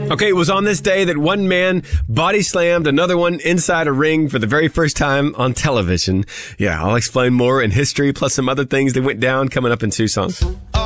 Okay, it was on this day that one man body slammed another one inside a ring for the very first time on television. Yeah, I'll explain more in history plus some other things that went down coming up in 2 songs.